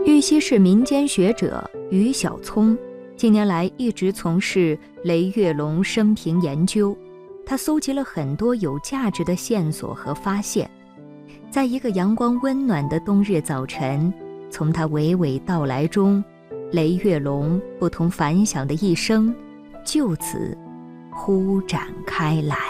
玉溪市民间学者于小聪近年来一直从事雷月龙生平研究，他搜集了很多有价值的线索和发现。在一个阳光温暖的冬日早晨，从他娓娓道来中，雷月龙不同凡响的一生就此忽展开来。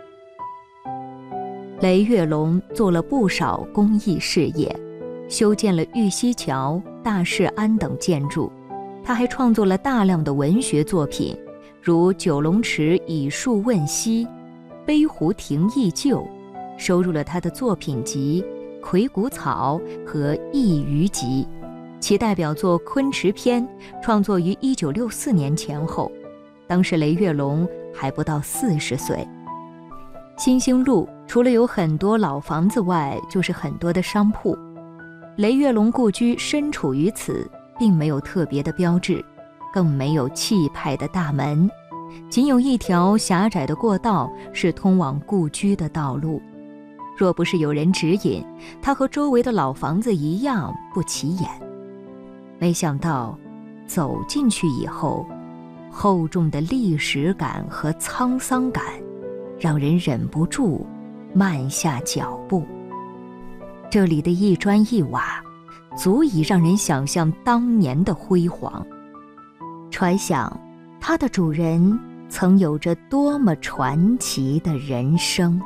雷月龙做了不少公益事业，修建了玉溪桥、大士庵等建筑。他还创作了大量的文学作品，如《九龙池以树问溪》《悲湖亭忆旧》，收入了他的作品集《魁骨草》和《忆鱼集》。其代表作《昆池篇》创作于1964年前后，当时雷月龙还不到40岁。新兴路除了有很多老房子外，就是很多的商铺。雷月龙故居身处于此，并没有特别的标志，更没有气派的大门，仅有一条狭窄的过道是通往故居的道路。若不是有人指引，它和周围的老房子一样不起眼。没想到走进去以后，厚重的历史感和沧桑感让人忍不住慢下脚步。这里的一砖一瓦足以让人想象当年的辉煌，揣想它的主人曾有着多么传奇的人生。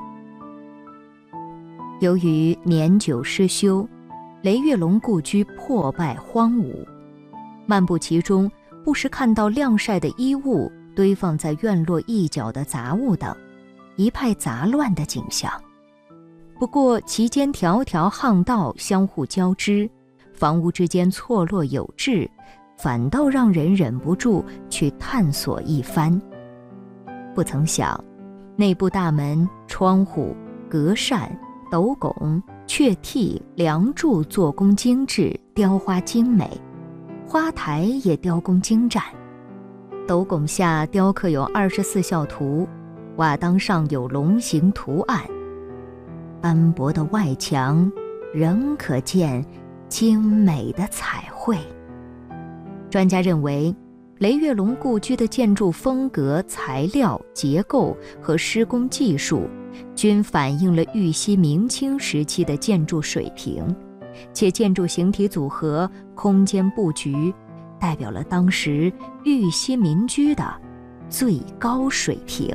由于年久失修，雷月龙故居破败荒芜，漫步其中，不时看到晾晒的衣物堆放在院落一角的杂物等，一派杂乱的景象。不过其间条条巷道相互交织，房屋之间错落有致，反倒让人忍不住去探索一番。不曾想，内部大门、窗户、隔扇、斗拱、雀替、梁柱做工精致，雕花精美，花台也雕工精湛。斗拱下雕刻有24孝图，瓦当上有龙形图案，斑驳的外墙仍可见精美的彩绘。专家认为，雷月龙故居的建筑风格、材料、结构和施工技术均反映了玉溪明清时期的建筑水平，且建筑形体组合、空间布局代表了当时玉溪民居的最高水平。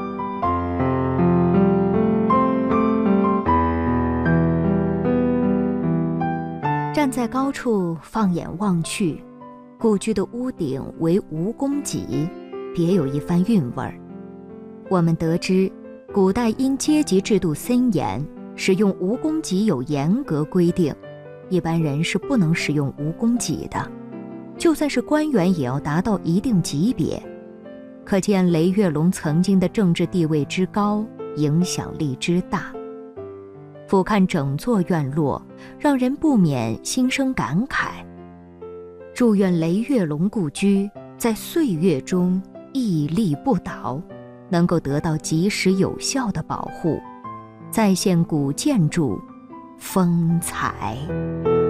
站在高处放眼望去，故居的屋顶为蜈蚣脊，别有一番韵味儿。我们得知，古代因阶级制度森严，使用蜈蚣脊有严格规定，一般人是不能使用蜈蚣脊的，就算是官员也要达到一定级别。可见雷月龙曾经的政治地位之高，影响力之大。俯瞰整座院落，让人不免心生感慨。祝愿雷月龙故居在岁月中屹立不倒，能够得到及时有效的保护，再现古建筑风采。